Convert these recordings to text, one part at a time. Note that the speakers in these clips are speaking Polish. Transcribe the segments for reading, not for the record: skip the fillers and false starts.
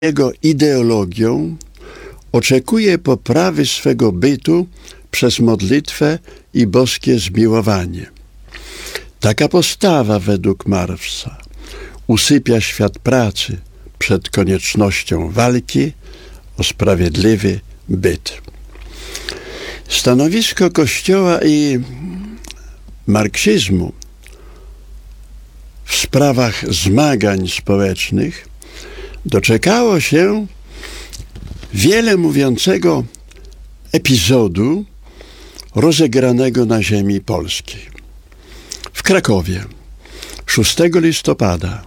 jego ideologią oczekuje poprawy swego bytu przez modlitwę i boskie zmiłowanie. Taka postawa według Marxa usypia świat pracy przed koniecznością walki o sprawiedliwy byt. Stanowisko Kościoła i marksizmu w sprawach zmagań społecznych doczekało się wiele mówiącego epizodu rozegranego na ziemi polskiej. W Krakowie 6 listopada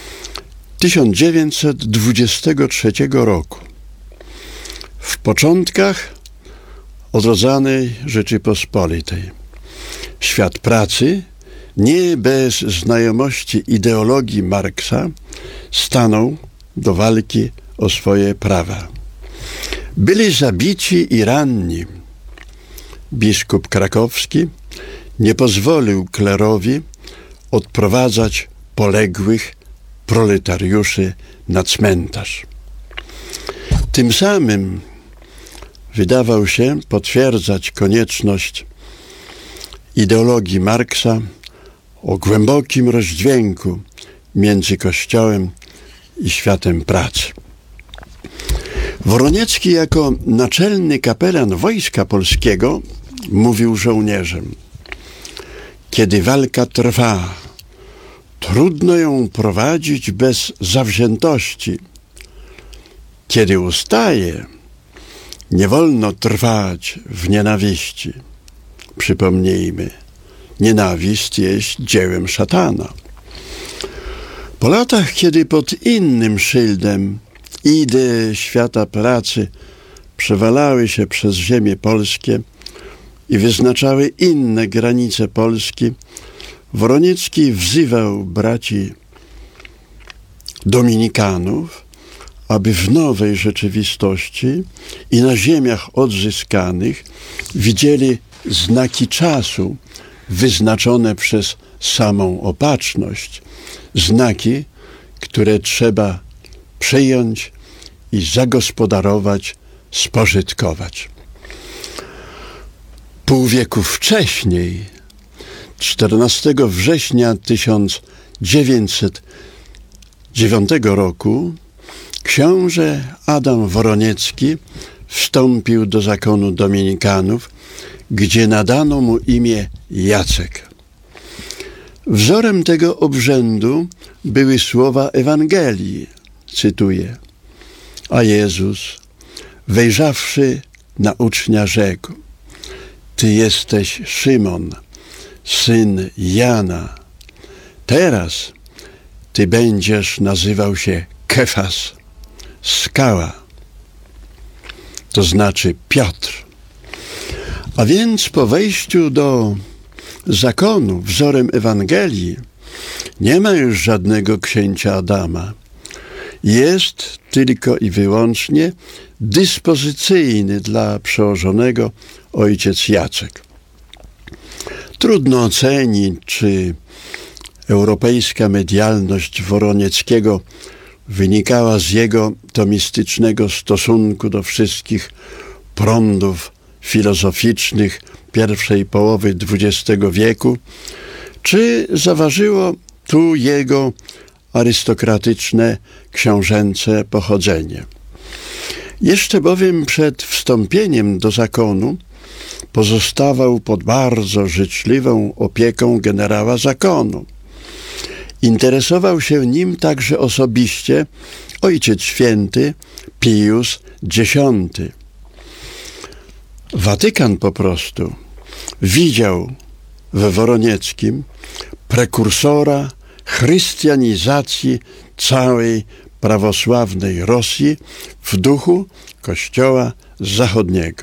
1923 roku, w początkach odrodzonej Rzeczypospolitej, świat pracy, nie bez znajomości ideologii Marksa, stanął do walki o swoje prawa. Byli zabici i ranni. Biskup krakowski nie pozwolił klerowi odprowadzać poległych proletariuszy na cmentarz. Tym samym wydawał się potwierdzać konieczność ideologii Marksa o głębokim rozdźwięku między Kościołem i światem pracy. Woroniecki jako naczelny kapelan Wojska Polskiego mówił żołnierzom: kiedy walka trwa, trudno ją prowadzić bez zawziętości. Kiedy ustaje, nie wolno trwać w nienawiści. Przypomnijmy, nienawiść jest dziełem szatana. Po latach, kiedy pod innym szyldem idee świata pracy przewalały się przez ziemię polskie i wyznaczały inne granice Polski, Woroniecki wzywał braci dominikanów, aby w nowej rzeczywistości i na ziemiach odzyskanych widzieli znaki czasu wyznaczone przez samą opatrzność, znaki, które trzeba przyjąć i zagospodarować, spożytkować. Pół wieku wcześniej, 14 września 1909 roku, książę Adam Woroniecki wstąpił do zakonu dominikanów, gdzie nadano mu imię Jacek. Wzorem tego obrzędu były słowa Ewangelii, cytuję: a Jezus, wejrzawszy na ucznia, rzekł: Ty jesteś Szymon, syn Jana. Teraz Ty będziesz nazywał się Kefas, skała, to znaczy Piotr. A więc po wejściu do zakonu wzorem Ewangelii nie ma już żadnego księcia Adama. Jest tylko i wyłącznie dyspozycyjny dla przełożonego ojciec Jacek. Trudno ocenić, czy europejska medialność Woronieckiego wynikała z jego tomistycznego stosunku do wszystkich prądów filozoficznych pierwszej połowy XX wieku, czy zaważyło tu jego arystokratyczne, książęce pochodzenie. Jeszcze bowiem przed wstąpieniem do zakonu pozostawał pod bardzo życzliwą opieką generała zakonu. Interesował się nim także osobiście Ojciec Święty Pius X. Watykan po prostu widział we Woronieckim prekursora chrystianizacji całej prawosławnej Rosji w duchu Kościoła Zachodniego.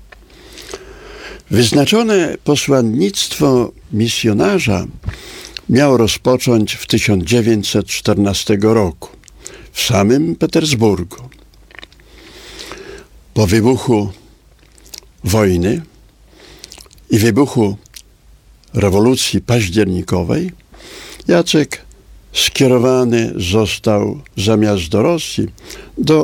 Wyznaczone posłannictwo misjonarza miał rozpocząć w 1914 roku w samym Petersburgu. Po wybuchu wojny i wybuchu rewolucji październikowej Jacek skierowany został zamiast do Rosji, do